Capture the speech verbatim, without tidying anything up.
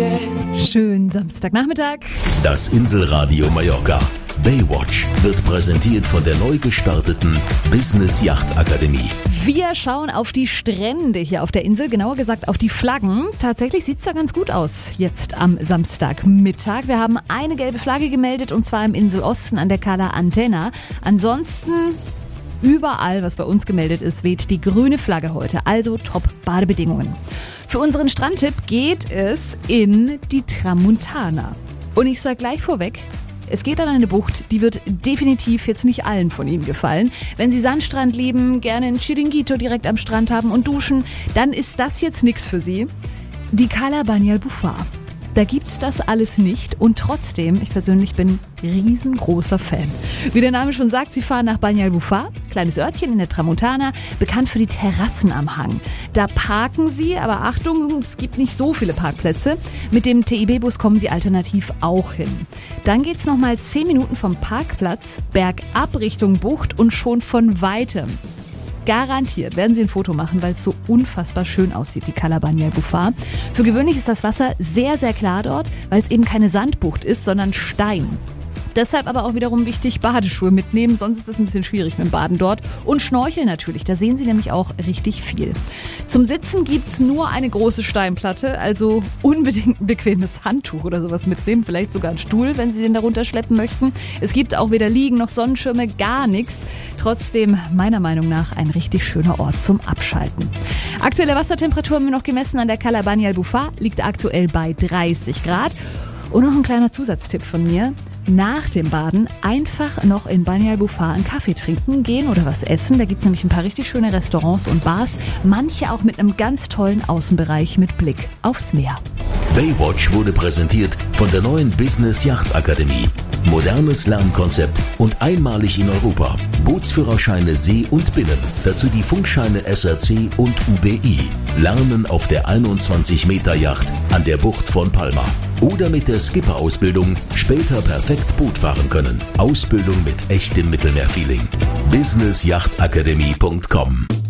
Schönen Samstagnachmittag. Das Inselradio Mallorca Baywatch wird präsentiert von der neu gestarteten Business Yacht Akademie. Wir schauen auf die Strände hier auf der Insel, genauer gesagt auf die Flaggen. Tatsächlich sieht es da ganz gut aus jetzt am Samstagmittag. Wir haben eine gelbe Flagge gemeldet und zwar im Inselosten an der Cala Antena. Ansonsten überall, was bei uns gemeldet ist, weht die grüne Flagge heute. Also top Badebedingungen. Für unseren Strandtipp geht es in die Tramontana. Und ich sage gleich vorweg, es geht an eine Bucht, die wird definitiv jetzt nicht allen von Ihnen gefallen. Wenn Sie Sandstrand lieben, gerne ein Chiringuito direkt am Strand haben und duschen, dann ist das jetzt nichts für Sie. Die Cala Banyalbufar. Da gibt's das alles nicht und trotzdem, ich persönlich bin riesengroßer Fan. Wie der Name schon sagt, sie fahren nach Banyalbufar, kleines Örtchen in der Tramontana, bekannt für die Terrassen am Hang. Da parken sie, aber Achtung, es gibt nicht so viele Parkplätze. Mit dem T I B-Bus kommen sie alternativ auch hin. Dann geht's nochmal zehn Minuten vom Parkplatz bergab Richtung Bucht und schon von weitem. Garantiert werden Sie ein Foto machen, weil es so unfassbar schön aussieht, die Cala Banyalbufar. Für gewöhnlich ist das Wasser sehr, sehr klar dort, weil es eben keine Sandbucht ist, sondern Stein. Deshalb aber auch wiederum wichtig, Badeschuhe mitnehmen, sonst ist es ein bisschen schwierig mit dem Baden dort. Und Schnorcheln natürlich, da sehen Sie nämlich auch richtig viel. Zum Sitzen gibt's nur eine große Steinplatte, also unbedingt ein bequemes Handtuch oder sowas mitnehmen, vielleicht sogar einen Stuhl, wenn Sie den darunter schleppen möchten. Es gibt auch weder Liegen noch Sonnenschirme, gar nichts. Trotzdem meiner Meinung nach ein richtig schöner Ort zum Abschalten. Aktuelle Wassertemperatur haben wir noch gemessen an der Cala Banyalbufar, liegt aktuell bei dreißig Grad. Und noch ein kleiner Zusatztipp von mir. Nach dem Baden einfach noch in Banyalbufar einen Kaffee trinken gehen oder was essen. Da gibt's nämlich ein paar richtig schöne Restaurants und Bars. Manche auch mit einem ganz tollen Außenbereich mit Blick aufs Meer. Baywatch wurde präsentiert von der neuen Business Yacht Akademie. Modernes Lernkonzept und einmalig in Europa. Bootsführerscheine See und Binnen. Dazu die Funkscheine S R C und U B I. Lernen auf der einundzwanzig Meter Yacht an der Bucht von Palma. Oder mit der Skipper-Ausbildung später perfekt Boot fahren können. Ausbildung mit echtem Mittelmeerfeeling. business yacht akademie punkt com